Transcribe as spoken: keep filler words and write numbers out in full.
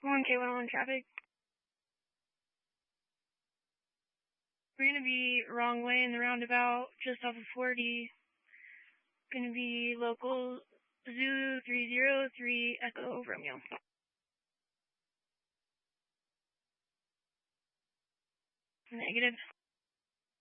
one K one oh one traffic. We're gonna be wrong way in the roundabout, just off of forty. Gonna be local Zulu three zero three Echo Romeo. Negative.